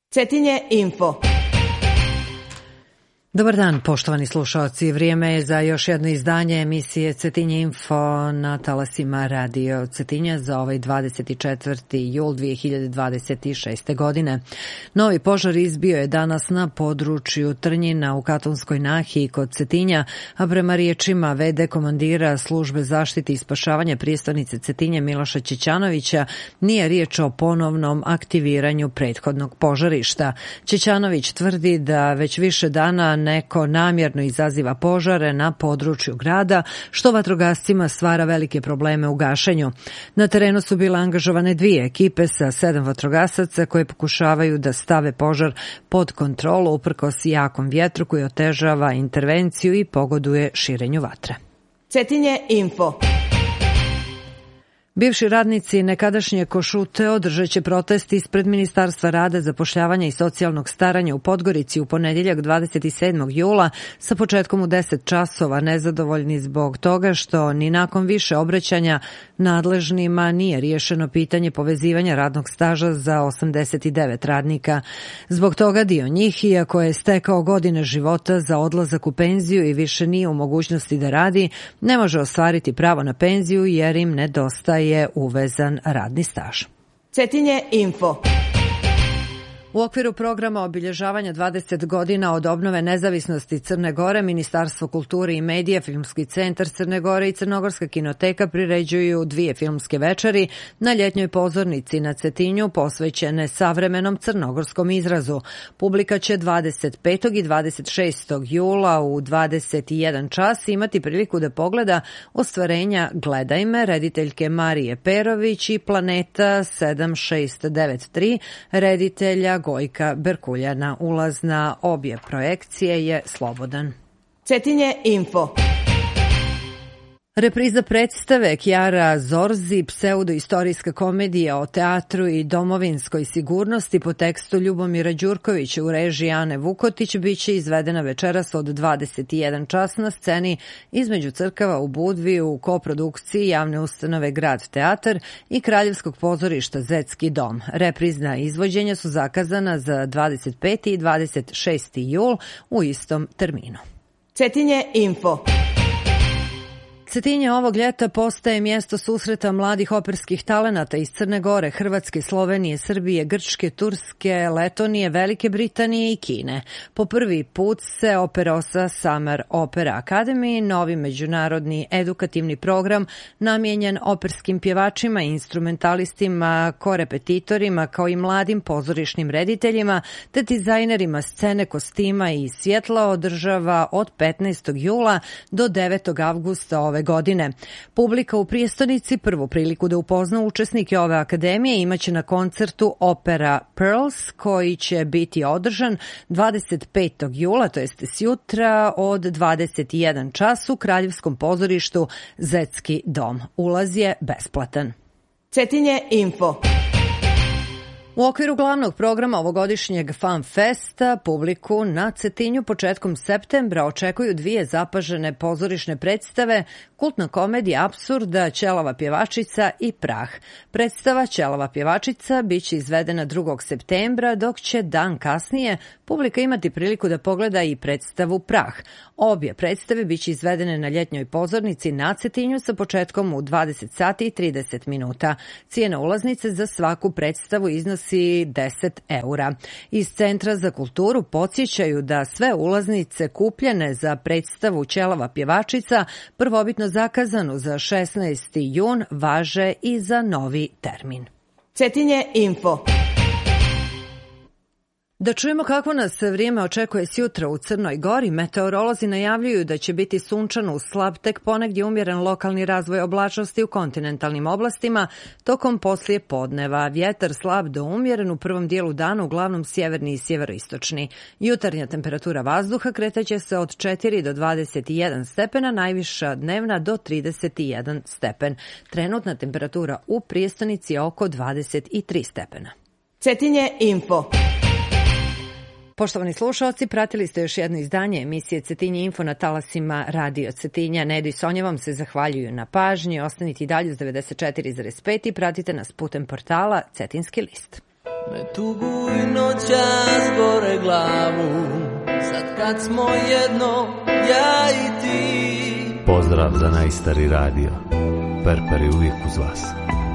Cetinje Info. Dobar dan, poštovani slušalci. Vrijeme je za još jedno izdanje emisije Cetinje Info na talasima Radio Cetinja za ovaj 24. jul 2026. godine. Novi požar izbio je danas na području Trnjina u Katonskoj Nahiji kod Cetinja, a prema riječima v.d. komandira službe zaštite i spašavanja prijestolnice Cetinje Miloša Ćećanovića nije riječ o ponovnom aktiviranju prethodnog požarišta. Ćećanović tvrdi da već više dana neko namjerno izaziva požare na području grada, što vatrogascima stvara velike probleme u gašenju. Na terenu su bile angažovane 2 ekipe sa 7 vatrogasaca koje pokušavaju da stave požar pod kontrolu uprkos jakom vjetru koji otežava intervenciju i pogoduje širenju vatre. Cetinje Info. Bivši radnici nekadašnje Košute održat će protest ispred Ministarstva rada, zapošljavanja i socijalnog staranja u Podgorici u ponedjeljak 27. jula sa početkom u 10 časova, nezadovoljni zbog toga što ni nakon više obraćanja nadležnima nije riješeno pitanje povezivanja radnog staža za 89 radnika. Zbog toga dio njih, iako je stekao godine života za odlazak u penziju i više nije u mogućnosti da radi, ne može ostvariti pravo na penziju jer im nedostaje uvezan radni staž. Cetinje Info. U okviru programa obilježavanja 20 godina od obnove nezavisnosti Crne Gore, Ministarstvo kulture i medija, Filmski centar Crne Gore i Crnogorska kinoteka priređuju 2 filmske večeri na ljetnjoj pozornici na Cetinju posvećene savremenom crnogorskom izrazu. Publika će 25. i 26. jula u 21 čas imati priliku da pogleda ostvarenja Gledaj me rediteljke Marije Perović i Planeta 7693 reditelja Gojka Berkuljana. Ulaz na obje projekcije je slobodan. Cetinje Info. Repriza predstave Kjara Zorzi, pseudoistorijska komedija o teatru i domovinskoj sigurnosti po tekstu Ljubomira Đurkovića u režiji Ane Vukotić biće izvedena večeras od 21 čas na sceni između crkava u Budvi u koprodukciji javne ustanove Grad teatar i Kraljevskog pozorišta Zetski dom. Reprizna izvođenja su zakazana za 25. i 26. jul u istom terminu. Cetinje Info. Cetinje ovog ljeta postaje mjesto susreta mladih operskih talenata iz Crne Gore, Hrvatske, Slovenije, Srbije, Grčke, Turske, Letonije, Velike Britanije i Kine. Po prvi put se Operosa Summer Opera Academy, novi međunarodni edukativni program namijenjen operskim pjevačima, instrumentalistima, korepetitorima kao i mladim pozorišnim rediteljima te dizajnerima scene, kostima i svjetla održava od 15. jula do 9. avgusta ove godine. Publika u prijestolnici prvu priliku da upozna učesnike ove akademije imaće na koncertu Opera Pearls koji će biti održan 25. jula, to jest sjutra od 21 čas u Kraljevskom pozorištu Zetski dom. Ulaz je besplatan. Cetinje Info. U okviru glavnog programa ovogodišnjeg Fan Festa publiku na Cetinju početkom septembra očekuju 2 zapažene pozorišne predstave, kultna komedija apsurda Ćelava pjevačica i Prah. Predstava Ćelava pjevačica biće izvedena 2. septembra, dok će dan kasnije publika imati priliku da pogleda i predstavu Prah. Obje predstave biće izvedene na ljetnjoj pozornici na Cetinju sa početkom u 20 sati i 30 minuta. Cijena ulaznice za svaku predstavu iznosi 10 eura. Iz Centra za kulturu podsjećaju da sve ulaznice kupljene za predstavu Ćelava pjevačica, prvobitno zakazanu za 16. jun, važe i za novi termin. Cetinje Info. Da čujemo kako nas vrijeme očekuje sjutra u Crnoj Gori, meteorolozi najavljuju da će biti sunčano uz slab, tek ponegdje umjeren lokalni razvoj oblačnosti u kontinentalnim oblastima tokom poslije podneva. Vjetar slab do umjeren u prvom dijelu dana, uglavnom sjeverni i sjeveroistočni. Jutarnja temperatura vazduha kretaće se od 4 do 21 stepena, najviša dnevna do 31 stepen. Trenutna temperatura u prijestolnici je oko 23 stepena. Cetinje Info. Poštovani slušalci, pratili ste još jedno izdanje emisije Cetinje Info na talasima Radio Cetinja. Nedo i Sonja vam se zahvaljuju na pažnji. Ostanite i dalje uz 94,5 i pratite nas putem portala Cetinski list. me tugu i noćas gore glavu, sad kad smo jedno, ja i ti. Pozdrav za najstari radio, Perper je uvijek uz vas.